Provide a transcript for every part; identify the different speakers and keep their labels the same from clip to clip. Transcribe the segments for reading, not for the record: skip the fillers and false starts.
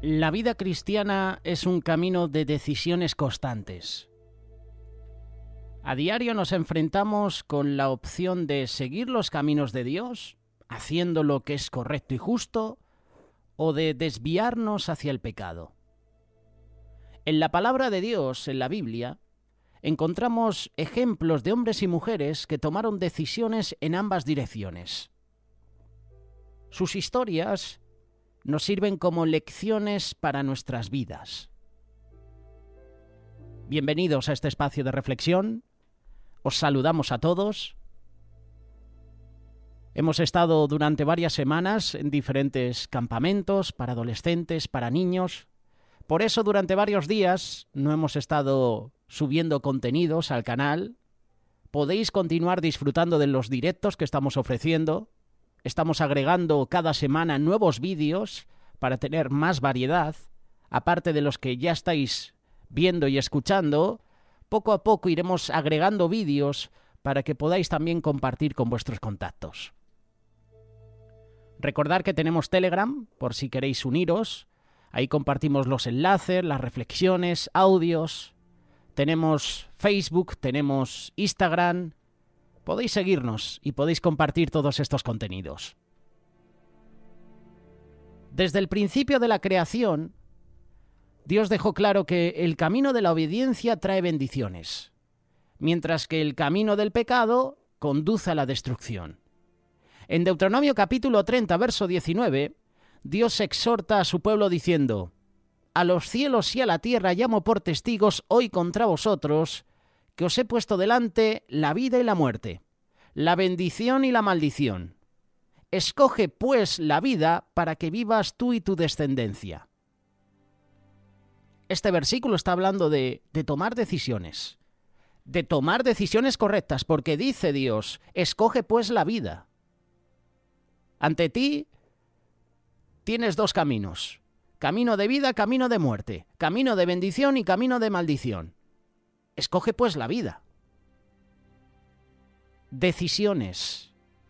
Speaker 1: La vida cristiana es un camino de decisiones constantes. A diario nos enfrentamos con la opción de seguir los caminos de Dios, haciendo lo que es correcto y justo, o de desviarnos hacia el pecado. En la palabra de Dios, en la Biblia, encontramos ejemplos de hombres y mujeres que tomaron decisiones en ambas direcciones. Sus historias nos sirven como lecciones para nuestras vidas. Bienvenidos a este espacio de reflexión. Os saludamos a todos. Hemos estado durante varias semanas en diferentes campamentos para adolescentes, para niños. Por eso durante varios días no hemos estado subiendo contenidos al canal. Podéis continuar disfrutando de los directos que estamos ofreciendo. Estamos agregando cada semana nuevos vídeos para tener más variedad. Aparte de los que ya estáis viendo y escuchando, poco a poco iremos agregando vídeos para que podáis también compartir con vuestros contactos. Recordad que tenemos Telegram, por si queréis uniros. Ahí compartimos los enlaces, las reflexiones, audios. Tenemos Facebook, tenemos Instagram. Podéis seguirnos y podéis compartir todos estos contenidos. Desde el principio de la creación, Dios dejó claro que el camino de la obediencia trae bendiciones, mientras que el camino del pecado conduce a la destrucción. En Deuteronomio capítulo 30, verso 19, Dios exhorta a su pueblo diciendo: «A los cielos y a la tierra llamo por testigos hoy contra vosotros, que os he puesto delante la vida y la muerte, la bendición y la maldición. Escoge, pues, la vida para que vivas tú y tu descendencia». Este versículo está hablando de tomar decisiones correctas, porque dice Dios: escoge pues la vida. Ante ti tienes dos caminos: camino de vida, camino de muerte, camino de bendición y camino de maldición. Escoge pues la vida. Decisiones.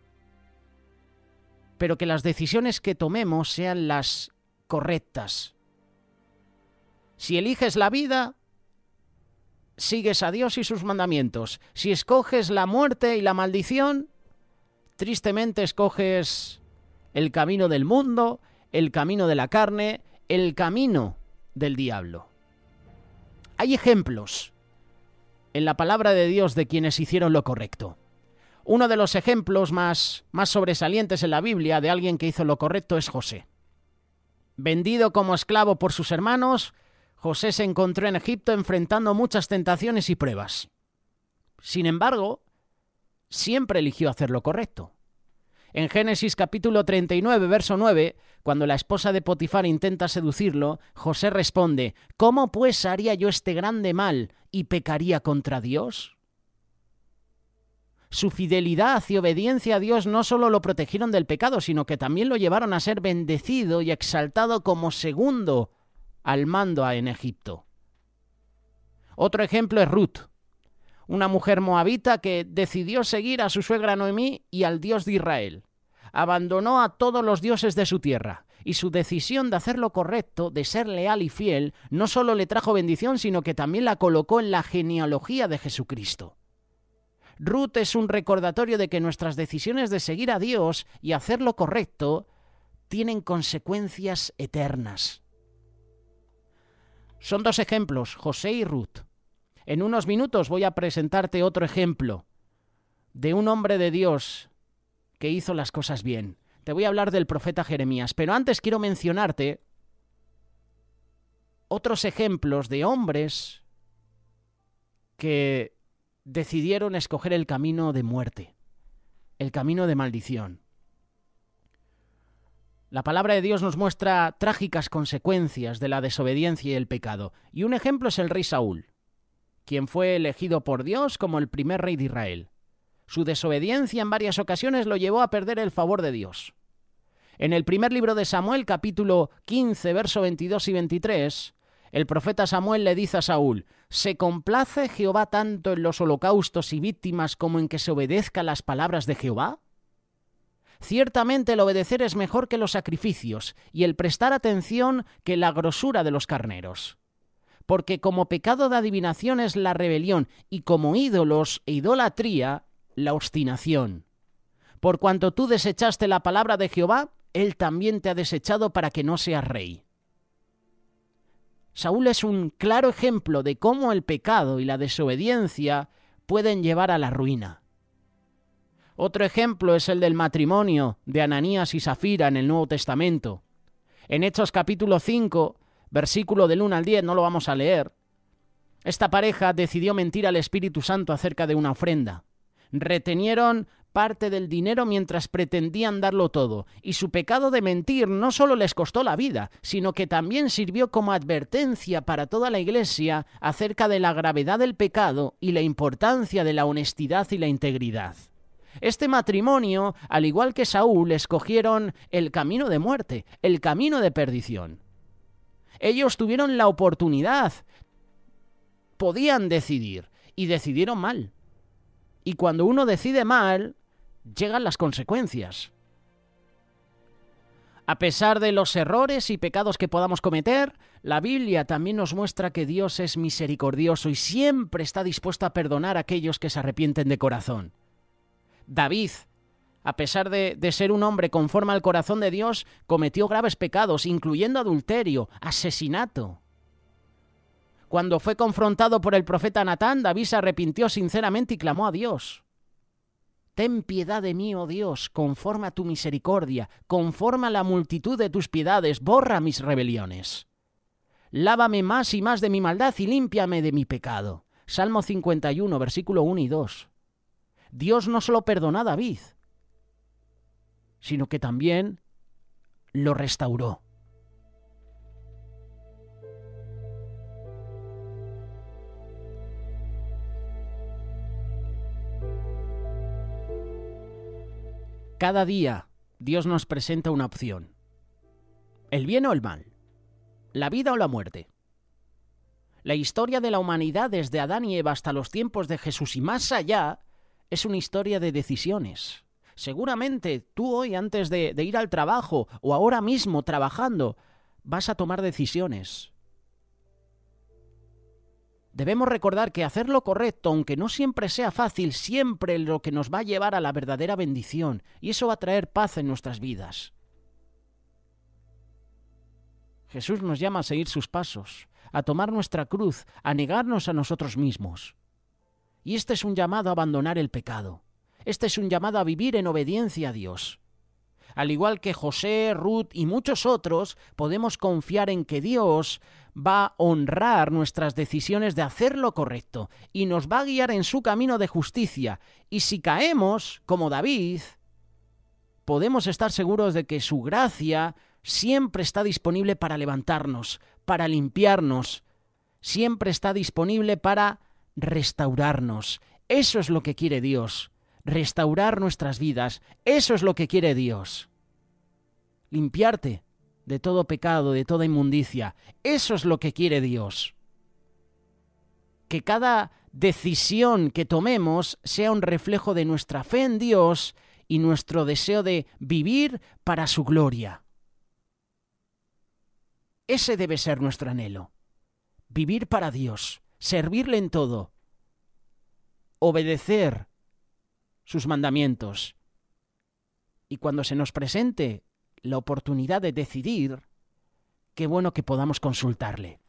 Speaker 1: Pero que las decisiones que tomemos sean las correctas. Si eliges la vida, sigues a Dios y sus mandamientos. Si escoges la muerte y la maldición, tristemente escoges el camino del mundo, el camino de la carne, el camino del diablo. Hay ejemplos en la palabra de Dios de quienes hicieron lo correcto. Uno de los ejemplos más sobresalientes en la Biblia de alguien que hizo lo correcto es José. Vendido como esclavo por sus hermanos, José se encontró en Egipto enfrentando muchas tentaciones y pruebas. Sin embargo, siempre eligió hacer lo correcto. En Génesis capítulo 39, verso 9, cuando la esposa de Potifar intenta seducirlo, José responde: «¿Cómo pues haría yo este grande mal y pecaría contra Dios?». Su fidelidad y obediencia a Dios no solo lo protegieron del pecado, sino que también lo llevaron a ser bendecido y exaltado como segundo al mando en Egipto. Otro ejemplo es Ruth, una mujer moabita que decidió seguir a su suegra Noemí y al Dios de Israel. Abandonó a todos los dioses de su tierra, y su decisión de hacer lo correcto, de ser leal y fiel, no solo le trajo bendición, sino que también la colocó en la genealogía de Jesucristo. Ruth es un recordatorio de que nuestras decisiones de seguir a Dios y hacer lo correcto tienen consecuencias eternas. Son dos ejemplos, José y Ruth. En unos minutos voy a presentarte otro ejemplo de un hombre de Dios que hizo las cosas bien. Te voy a hablar del profeta Jeremías, pero antes quiero mencionarte otros ejemplos de hombres que decidieron escoger el camino de muerte, el camino de maldición. La palabra de Dios nos muestra trágicas consecuencias de la desobediencia y el pecado, y un ejemplo es el rey Saúl, quien fue elegido por Dios como el primer rey de Israel. Su desobediencia en varias ocasiones lo llevó a perder el favor de Dios. En el primer libro de Samuel, capítulo 15, verso 22 y 23, el profeta Samuel le dice a Saúl: ¿se complace Jehová tanto en los holocaustos y víctimas como en que se obedezca las palabras de Jehová? Ciertamente el obedecer es mejor que los sacrificios, y el prestar atención que la grosura de los carneros. Porque como pecado de adivinación es la rebelión, y como ídolos e idolatría, la obstinación. Por cuanto tú desechaste la palabra de Jehová, él también te ha desechado para que no seas rey. Saúl es un claro ejemplo de cómo el pecado y la desobediencia pueden llevar a la ruina. Otro ejemplo es el del matrimonio de Ananías y Safira en el Nuevo Testamento. En Hechos capítulo 5, versículo del 1 al 10, no lo vamos a leer. Esta pareja decidió mentir al Espíritu Santo acerca de una ofrenda. Retenieron parte del dinero mientras pretendían darlo todo, y su pecado de mentir no solo les costó la vida, sino que también sirvió como advertencia para toda la Iglesia acerca de la gravedad del pecado y la importancia de la honestidad y la integridad. Este matrimonio, al igual que Saúl, escogieron el camino de muerte, el camino de perdición. Ellos tuvieron la oportunidad, podían decidir, y decidieron mal. Y cuando uno decide mal, llegan las consecuencias. A pesar de los errores y pecados que podamos cometer, la Biblia también nos muestra que Dios es misericordioso y siempre está dispuesto a perdonar a aquellos que se arrepienten de corazón. David, a pesar de ser un hombre conforme al corazón de Dios, cometió graves pecados, incluyendo adulterio, asesinato. Cuando fue confrontado por el profeta Natán, David se arrepintió sinceramente y clamó a Dios. Ten piedad de mí, oh Dios, conforme a tu misericordia, conforme a la multitud de tus piedades, borra mis rebeliones. Lávame más y más de mi maldad y límpiame de mi pecado. Salmo 51, versículo 1 y 2. Dios no solo perdonó a David, sino que también lo restauró. Cada día Dios nos presenta una opción. El bien o el mal. La vida o la muerte. La historia de la humanidad desde Adán y Eva hasta los tiempos de Jesús y más allá es una historia de decisiones. Seguramente tú hoy, antes de ir al trabajo o ahora mismo trabajando, vas a tomar decisiones. Debemos recordar que hacer lo correcto, aunque no siempre sea fácil, siempre es lo que nos va a llevar a la verdadera bendición, y eso va a traer paz en nuestras vidas. Jesús nos llama a seguir sus pasos, a tomar nuestra cruz, a negarnos a nosotros mismos. Y este es un llamado a abandonar el pecado. Este es un llamado a vivir en obediencia a Dios. Al igual que José, Ruth y muchos otros, podemos confiar en que Dios va a honrar nuestras decisiones de hacer lo correcto y nos va a guiar en su camino de justicia. Y si caemos, como David, podemos estar seguros de que su gracia siempre está disponible para levantarnos, para limpiarnos, siempre está disponible para restaurarnos. Eso es lo que quiere Dios. Restaurar nuestras vidas, eso es lo que quiere Dios. Limpiarte de todo pecado, de toda inmundicia, eso es lo que quiere Dios. Que cada decisión que tomemos sea un reflejo de nuestra fe en Dios y nuestro deseo de vivir para su gloria. Ese debe ser nuestro anhelo. Vivir para Dios, servirle en todo, obedecer sus mandamientos. Y cuando se nos presente la oportunidad de decidir, qué bueno que podamos consultarle.